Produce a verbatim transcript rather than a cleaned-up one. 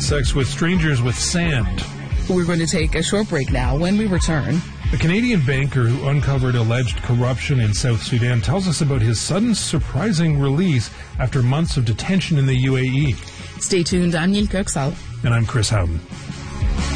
sex with strangers with sand. We're going to take a short break now. When we return, a Canadian banker who uncovered alleged corruption in South Sudan tells us about his sudden, surprising release after months of detention in the U A E. Stay tuned. I'm Neil Kirksall. And I'm Chris Howden.